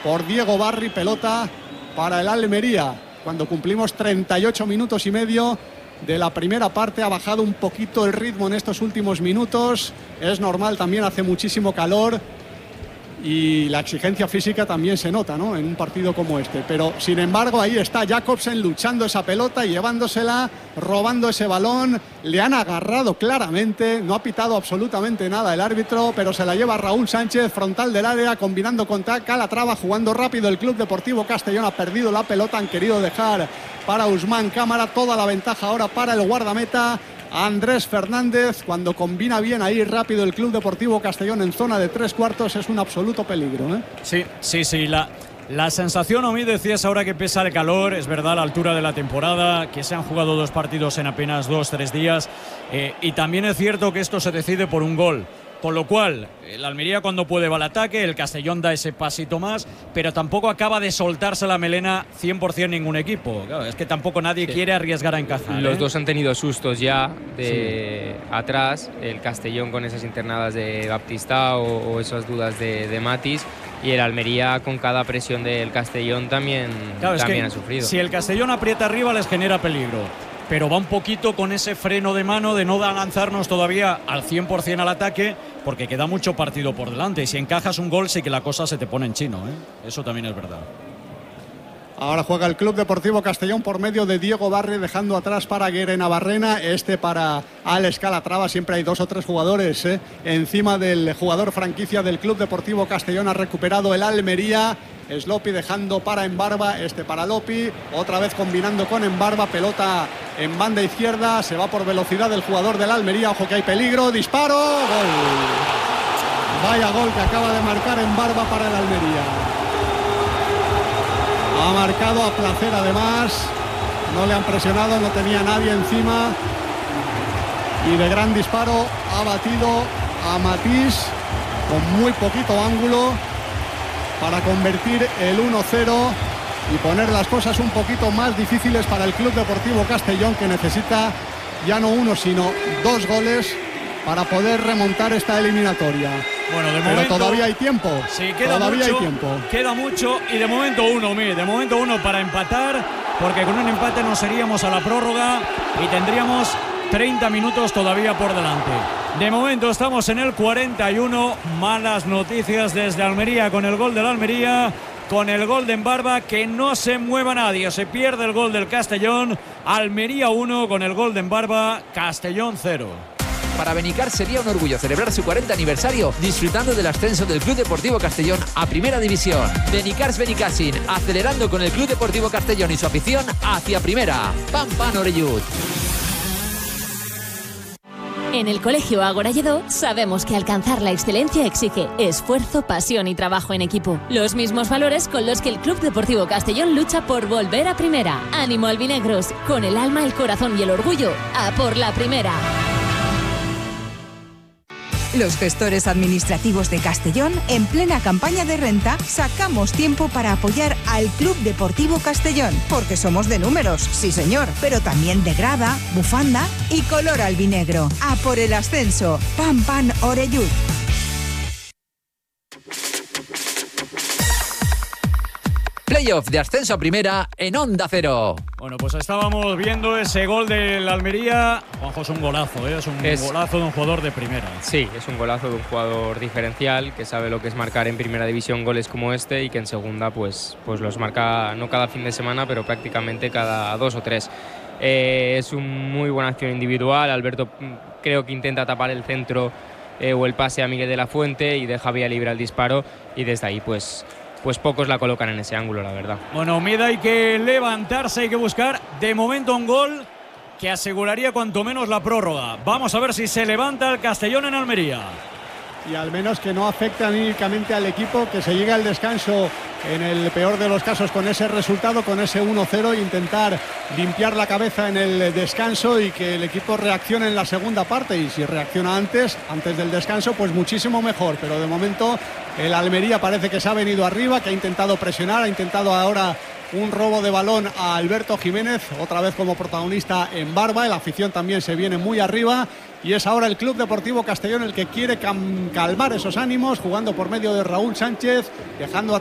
por Diego Barri, pelota para el Almería. Cuando cumplimos 38 minutos y medio de la primera parte, ha bajado un poquito el ritmo en estos últimos minutos. Es normal, también hace muchísimo calor y la exigencia física también se nota, ¿no?, en un partido como este. Pero sin embargo ahí está Jakobsen luchando esa pelota y llevándosela, robando ese balón. Le han agarrado claramente, no ha pitado absolutamente nada el árbitro, pero se la lleva Raúl Sánchez, frontal del área, combinando con Calatrava, jugando rápido. El Club Deportivo Castellón ha perdido la pelota, han querido dejar para Usman Cámara. Toda la ventaja ahora para el guardameta Andrés Fernández. Cuando combina bien ahí rápido el Club Deportivo Castellón en zona de 3/4, es un absoluto peligro, ¿eh? Sí. La sensación, Omi, decías ahora que pesa el calor, es verdad, la altura de la temporada, que se han jugado 2 partidos en apenas 2-3 días, y también es cierto que esto se decide por un gol. Con lo cual, el Almería cuando puede va al ataque, el Castellón da ese pasito más, pero tampoco acaba de soltarse la melena 100% ningún equipo. Claro, es que tampoco nadie quiere arriesgar a encajar. Los dos han tenido sustos ya de atrás, el Castellón con esas internadas de Baptista o esas dudas de Matis, y el Almería con cada presión del Castellón también ha sufrido. Si el Castellón aprieta arriba les genera peligro, pero va un poquito con ese freno de mano de no lanzarnos todavía al 100% al ataque, porque queda mucho partido por delante, y si encajas un gol sí que la cosa se te pone en chino, ¿eh? Eso también es verdad. Ahora juega el Club Deportivo Castellón por medio de Diego Barri, dejando atrás para Guerena Barrena, para Alex Calatrava. Siempre hay 2 o 3 jugadores encima del jugador franquicia del Club Deportivo Castellón. Ha recuperado el Almería. Slopi dejando para Embarba, para Lopi, otra vez combinando con Embarba, pelota en banda izquierda, se va por velocidad el jugador del Almería. Ojo que hay peligro, disparo, gol. Vaya gol que acaba de marcar Embarba para el Almería. Ha marcado a placer, además, no le han presionado, no tenía nadie encima, y de gran disparo ha batido a Matís con muy poquito ángulo para convertir el 1-0 y poner las cosas un poquito más difíciles para el Club Deportivo Castellón, que necesita ya no 1 sino 2 goles para poder remontar esta eliminatoria. Bueno, de pero momento todavía hay tiempo. Sí, queda mucho, y de momento uno para empatar, porque con un empate nos iríamos a la prórroga y tendríamos 30 minutos todavía por delante. De momento estamos en el 41. Malas noticias desde Almería con el gol del Almería, con el gol de Embarba. Que no se mueva nadie, se pierde el gol del Castellón. Almería 1 con el gol de Embarba, Castellón 0. Para Benicar sería un orgullo celebrar su 40 aniversario disfrutando del ascenso del Club Deportivo Castellón a Primera División. Benicars Benicassin, acelerando con el Club Deportivo Castellón y su afición hacia Primera. Pam Pam Orellut. En el Colegio Ágora Lledó sabemos que alcanzar la excelencia exige esfuerzo, pasión y trabajo en equipo. Los mismos valores con los que el Club Deportivo Castellón lucha por volver a Primera. Ánimo albinegros, con el alma, el corazón y el orgullo, a por la Primera. Los gestores administrativos de Castellón, en plena campaña de renta, sacamos tiempo para apoyar al Club Deportivo Castellón, porque somos de números, sí señor, pero también de grada, bufanda y color albinegro. A por el ascenso. Pam Pam Orellut. Playoff de ascenso a Primera en Onda Cero. Bueno, pues estábamos viendo ese gol del Almería. Juanjo, es un golazo, es un golazo de un jugador de Primera. Sí, es un golazo de un jugador diferencial que sabe lo que es marcar en Primera División goles como este, y que en Segunda pues los marca no cada fin de semana, pero prácticamente cada 2 o 3. Es una muy buena acción individual. Alberto creo que intenta tapar el centro o el pase a Miguel de la Fuente y deja vía libre al disparo, y desde ahí pues pocos la colocan en ese ángulo, la verdad. Bueno, Mida, hay que levantarse, hay que buscar de momento un gol que aseguraría cuanto menos la prórroga. Vamos a ver si se levanta el Castellón en Almería. Y al menos que no afecte anímicamente al equipo, que se llegue al descanso en el peor de los casos con ese resultado, con ese 1-0, intentar limpiar la cabeza en el descanso y que el equipo reaccione en la segunda parte, y si reacciona antes del descanso, pues muchísimo mejor. Pero de momento el Almería parece que se ha venido arriba, que ha intentado presionar, ha intentado ahora un robo de balón a Alberto Jiménez, otra vez como protagonista Embarba. La afición también se viene muy arriba, y es ahora el Club Deportivo Castellón el que quiere calmar esos ánimos, jugando por medio de Raúl Sánchez, dejando